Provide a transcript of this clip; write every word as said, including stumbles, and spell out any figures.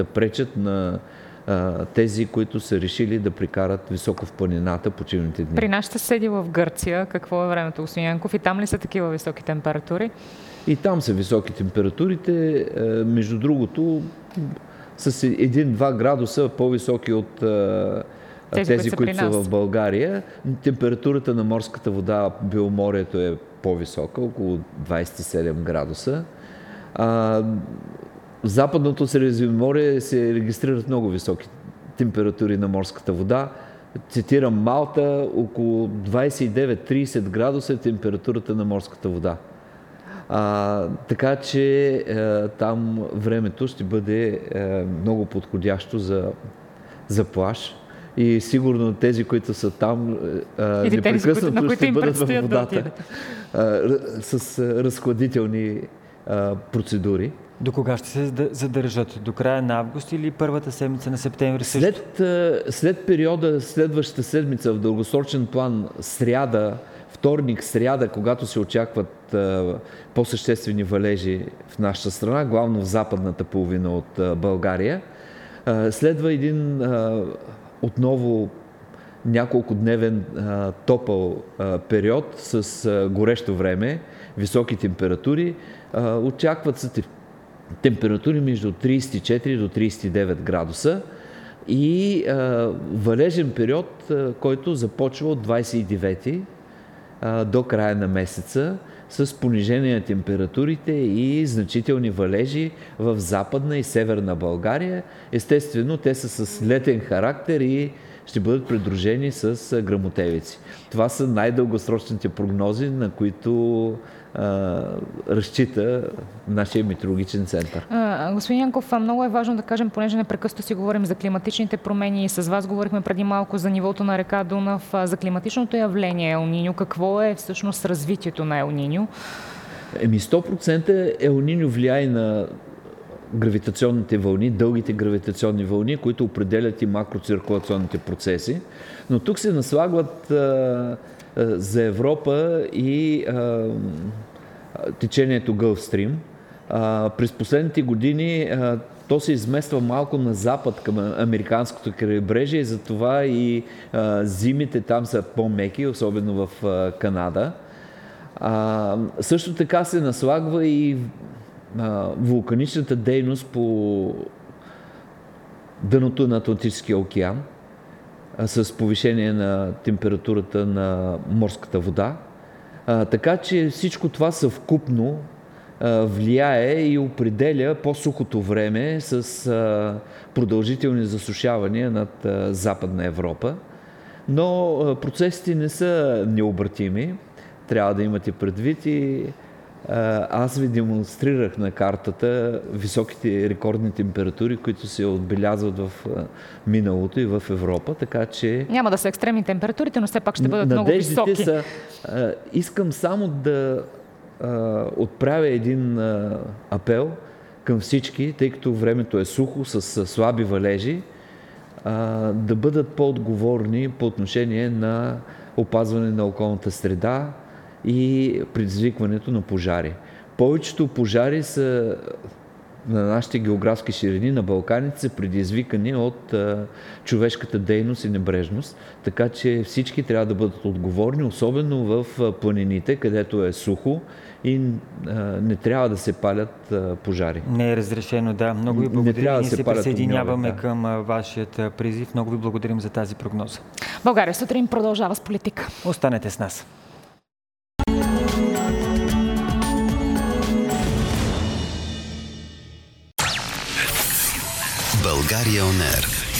да пречат на а, тези, които са решили да прикарат високо в планината почивните дни. При нашите съседи в Гърция, какво е времето, господин Янков? И там ли са такива високи температури? И там са високи температурите. Между другото, с един-два градуса по-високи от тези, тези които, които са в България. Температурата на морската вода, Беломорието е по-висока, около двадесет и седем градуса. А, в Западното Средиземноморие се регистрират много високи температури на морската вода. Цитирам Малта, около двадесет и девет до тридесет градуса е температурата на морската вода. А, така че е, там времето ще бъде е, много подходящо за, за плаж. И сигурно тези, които са там, е, непрекъснато ще им бъдат в водата да е, с разхладителни е, процедури. До кога ще се задържат? До края на август или първата седмица на септември също? След, след периода, следващата седмица в дългосрочен план, сряда, вторник, сряда, когато се очакват а, по-съществени валежи в нашата страна, главно в западната половина от а, България, а, следва един а, отново няколко дневен а, топъл а, период с а, горещо време, високи температури. А, очакват се температури между тридесет и четири до тридесет и девет градуса и а, валежен период, а, който започва от двадесет и девети а, до края на месеца с понижение на температурите и значителни валежи в Западна и Северна България. Естествено, те са с летен характер и ще бъдат придружени с гръмотевици. Това са най-дългосрочните прогнози, на които а, разчита нашия метеорологичен център. А, господин Янков, много е важно да кажем, понеже непрекъснато си говорим за климатичните промени и с вас говорихме преди малко за нивото на река Дунав, за климатичното явление Ел Ниньо. Какво е всъщност развитието на Ел Ниньо? Еми сто процента Ел Ниньо влияе на гравитационните вълни, дългите гравитационни вълни, които определят и макроциркулационните процеси. Но тук се наслагват а, а, за Европа и а, течението Gulf Stream. А, през последните години а, то се измества малко на запад към американското крайбрежие и затова и а, зимите там са по-меки, особено в а, Канада. А, също така се наслагва и вулканичната дейност по дъното на Атлантическия океан с повишение на температурата на морската вода. А, така че всичко това съвкупно а, влияе и определя по-сухото време с а, продължителни засушавания над а, Западна Европа. Но а, процесите не са необратими. Трябва да имате предвид и аз ви демонстрирах на картата високите рекордни температури, които се отбелязват в миналото и в Европа, така че... Няма да са екстремни температурите, но все пак ще бъдат много високи. Са, а, искам само да а, отправя един а, апел към всички, тъй като времето е сухо, с, с слаби валежи, а, да бъдат по-отговорни по отношение на опазване на околната среда и предизвикването на пожари. Повечето пожари са на нашите географски ширини, на Балканите, са предизвикани от а, човешката дейност и небрежност. Така че всички трябва да бъдат отговорни, особено в а, планините, където е сухо и а, не трябва да се палят а, пожари. Не е разрешено, да. Много ви благодарим. Ние да се, се присъединяваме огньове, да. към а, вашият а, призив. Много ви благодарим за тази прогноза. България сутрин продължава с политика. Останете с нас. България он ер.